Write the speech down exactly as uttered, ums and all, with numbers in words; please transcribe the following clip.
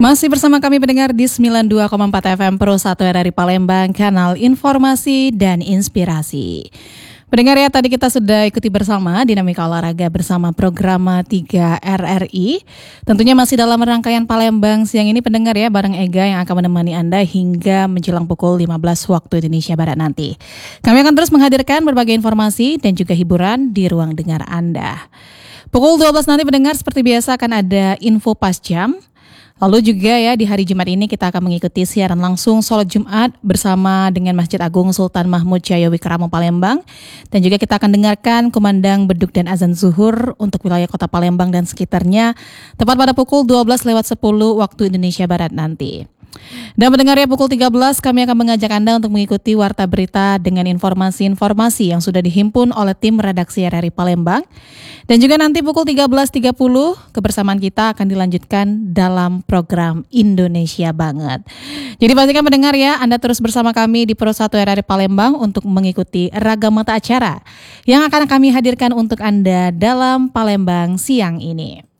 Masih bersama kami pendengar di sembilan puluh dua koma empat F M Pro satu R R I Palembang, kanal informasi dan inspirasi. Pendengar ya, tadi kita sudah ikuti bersama dinamika olahraga bersama Programa tiga R R I. Tentunya masih dalam rangkaian Palembang siang ini pendengar ya, bareng Ega yang akan menemani Anda hingga menjelang pukul lima belas waktu Indonesia Barat nanti. Kami akan terus menghadirkan berbagai informasi dan juga hiburan di ruang dengar Anda. Pukul dua belas nanti pendengar seperti biasa akan ada info pas jam. Lalu juga ya di hari Jumat ini kita akan mengikuti siaran langsung sholat Jumat bersama dengan Masjid Agung Sultan Mahmud Jaya Wikramo Palembang. Dan juga kita akan dengarkan kumandang beduk dan azan zuhur untuk wilayah kota Palembang dan sekitarnya tepat pada pukul dua belas lewat sepuluh waktu Indonesia Barat nanti. Dan mendengar ya pukul tiga belas kami akan mengajak Anda untuk mengikuti warta berita dengan informasi-informasi yang sudah dihimpun oleh tim redaksi R R I Palembang. Dan juga nanti pukul tiga belas tiga puluh kebersamaan kita akan dilanjutkan dalam program Indonesia Banget. Jadi pastikan mendengar ya, Anda terus bersama kami di Pro satu R R I Palembang untuk mengikuti ragam mata acara yang akan kami hadirkan untuk Anda dalam Palembang siang ini.